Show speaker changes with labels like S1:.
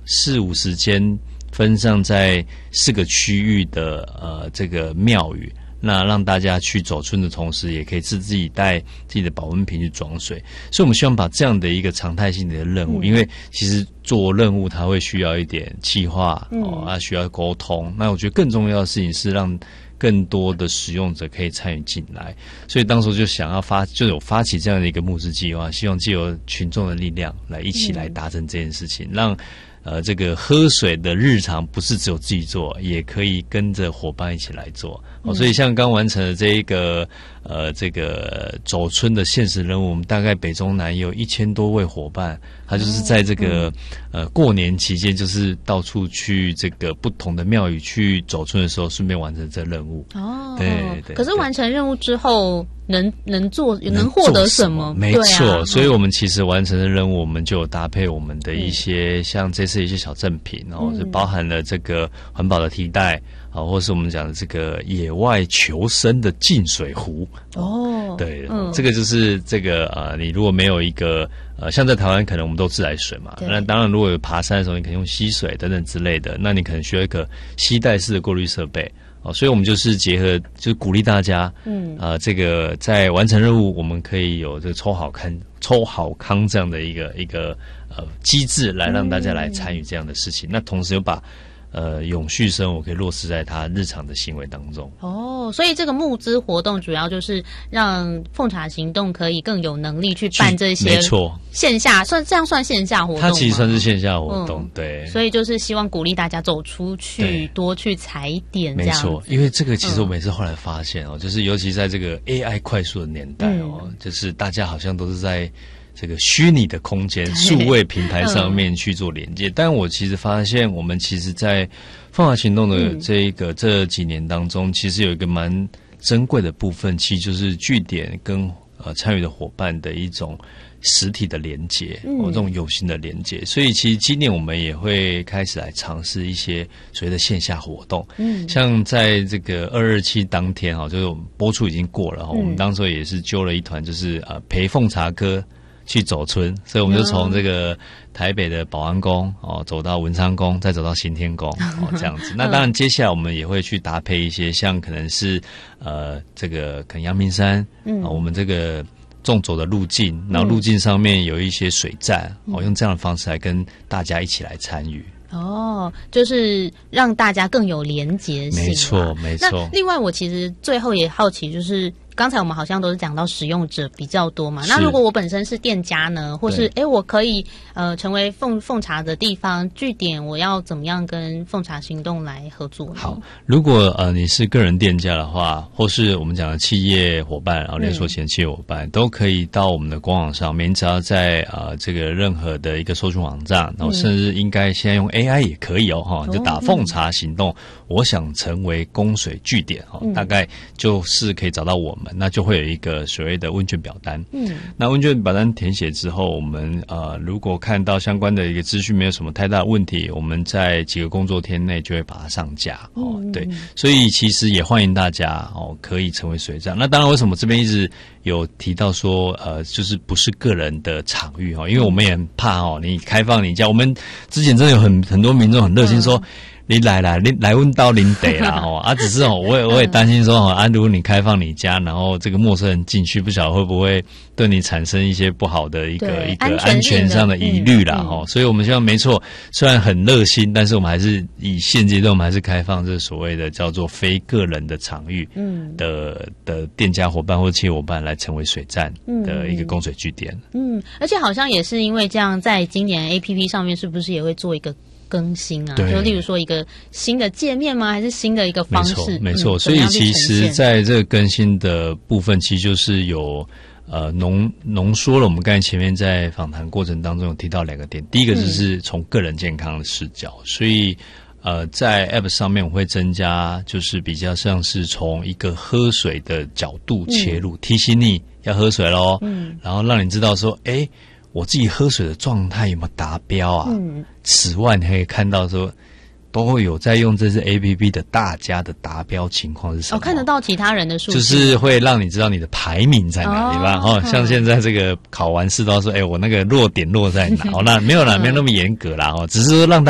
S1: 40-50间分散在4个区域的这个庙宇。那让大家去走村的同时，也可以自己带自己的保温瓶去装水，所以我们希望把这样的一个常态性的任务，因为其实做任务它会需要一点企划需要沟通。那我觉得更重要的事情是让更多的使用者可以参与进来，所以当时就想要就有发起这样的一个募资计划，希望藉由群众的力量来一起来达成这件事情，让这个喝水的日常不是只有自己做，也可以跟着伙伴一起来做。所以像刚完成的这个走村的现实任务，我们大概北中南有1000多位伙伴，他就是在这个过年期间，就是到处去这个不同的庙宇去走村的时候，顺便完成这任务。对。
S2: 可是完成任务之后，能获得什么？
S1: 没错，所以我们其实完成的任务，我们就有搭配我们的一些像这次一些小赠品，是包含了这个环保的提袋。或是我们讲的这个野外求生的净水壶。对，这个就是这个你如果没有一个像在台湾可能我们都自来水嘛，那当然如果有爬山的时候，你可能用溪水等等之类的，那你可能需要一个吸带式的过滤设备。所以我们就是结合，就是鼓励大家，这个在完成任务，我们可以有这个抽好康这样的一个机制，来让大家来参与这样的事情。那同时又把永续生活可以落实在他日常的行为当中。
S2: 所以这个募资活动主要就是让奉茶行动可以更有能力去办这些，
S1: 没错，
S2: 线下算线下活动吗？
S1: 它其实算是线下活动，对。
S2: 所以就是希望鼓励大家走出去，多去踩点，这样子。
S1: 没错，因为这个其实我们也是后来发现就是尤其在这个 AI 快速的年代就是大家好像都是在这个虚拟的空间、数位平台上面去做连接，但我其实发现，我们其实在奉茶行动的这几年当中，其实有一个蛮珍贵的部分，其实就是据点跟参与的伙伴的一种实体的连接，这种有形的连接。所以其实今年我们也会开始来尝试一些所谓的线下活动，像在这个227当天就是我们播出已经过了，我们当时也是揪了一团，就是陪奉茶哥去走村，所以我们就从这个台北的保安宫走到文昌宫，再走到行天宫这样子。那当然接下来我们也会去搭配一些像可能是这个可能阳明山我们这个纵走的路径，然后路径上面有一些水站用这样的方式来跟大家一起来参与。
S2: 就是让大家更有连结性。
S1: 没错。
S2: 那另外我其实最后也好奇，就是刚才我们好像都是讲到使用者比较多嘛，那如果我本身是店家呢，或是我可以成为奉茶的地方据点，我要怎么样跟奉茶行动来合作呢？
S1: 好，如果你是个人店家的话，或是我们讲的企业伙伴，然后连锁型企业伙伴，都可以到我们的官网上面，只要在这个任何的一个搜寻网站，然后甚至应该现在用 AI 也可以就打奉茶行动，我想成为供水据点大概就是可以找到我们，那就会有一个所谓的问卷表单。那问卷表单填写之后，我们如果看到相关的一个资讯没有什么太大的问题，我们在几个工作天内就会把它上架。对，所以其实也欢迎大家可以成为水站。那当然，为什么这边一直有提到说就是不是个人的场域因为我们也很怕你开放你家，我们之前真的有很多民众很热心说，你来问到您得啦只是我也担心说如果你开放你家，然后这个陌生人进去，不晓得会不会对你产生一些不好的一个安全上的疑虑啦所以我们希望没错，虽然很热心，但是我们还是以现阶段我们还是开放这所谓的叫做非个人的场域的店家伙伴或企业伙伴来成为水站的一个供水据点。
S2: 而且好像也是因为这样，在今年 APP 上面是不是也会做一个更新啊？就例如说一个新的界面吗？还是新的一个方式？没错。
S1: 所以其实在这个更新的部分，其实就是有浓缩了我们刚才前面在访谈过程当中有提到2个点。第一个就是从个人健康的视角，所以在 App 上面我会增加，就是比较像是从一个喝水的角度切入，提醒你要喝水咯，然后让你知道说我自己喝水的状态有没有达标啊？此外你可以看到说都会有在用这支 APP 的大家的达标情况是什么？
S2: 看得到其他人的数据，
S1: 就是会让你知道你的排名在哪里吧。像现在这个考完试都要说，我那个落点落在哪？那没有啦，没有那么严格啦，只是说让